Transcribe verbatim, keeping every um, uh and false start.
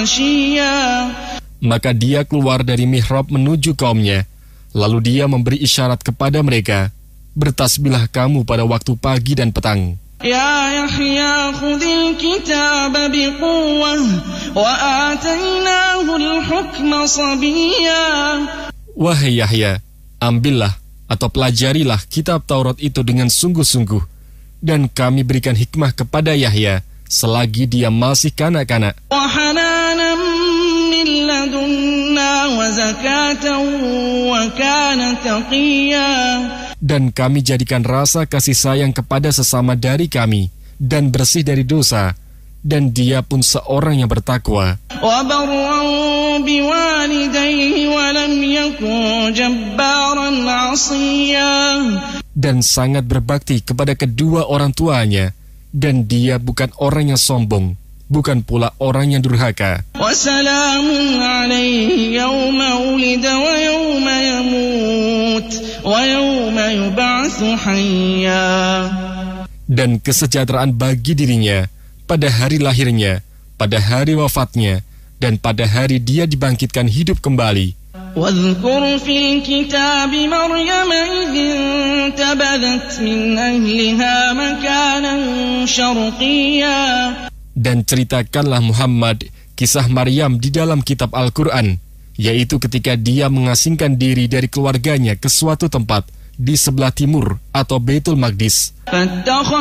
Maka dia keluar dari mihrab menuju kaumnya. Lalu dia memberi isyarat kepada mereka, bertasbihlah kamu pada waktu pagi dan petang. Ya Yahya khudhil kitab biquwwah wa atainahul hukma sabiyya. Wahai Yahya, ambillah atau pelajarilah kitab Taurat itu dengan sungguh-sungguh, dan kami berikan hikmah kepada Yahya selagi dia masih kanak-kanak. Wa hananan min ladunna wa zakatan wa kana taqiyya. Dan kami jadikan rasa kasih sayang kepada sesama dari kami, dan bersih dari dosa, dan dia pun seorang yang bertakwa. Dan sangat berbakti kepada kedua orang tuanya, dan dia bukan orang yang sombong, bukan pula orang yang durhaka. Wassalamun alaihi yawma ulida wa yawma yamut wa yawma yub'atsu hayya. Dan kesejahteraan bagi dirinya pada hari lahirnya, pada hari wafatnya, dan pada hari dia dibangkitkan hidup kembali. Wadhkur fil kitab Maryam idh tabadat min ahliha makanan syarqiyya. Dan ceritakanlah Muhammad kisah Maryam di dalam kitab Al-Quran, yaitu ketika dia mengasingkan diri dari keluarganya ke suatu tempat di sebelah timur atau Baitul Maqdis.